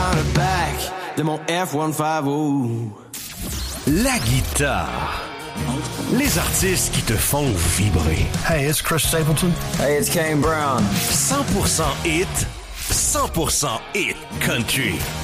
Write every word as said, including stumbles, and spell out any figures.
dans le back de mon F cent cinquante. La guitare. Les artistes qui te font vibrer. Hey, it's Chris Stapleton. Hey, it's Kane Brown. cent pour cent hit, cent pour cent hit country.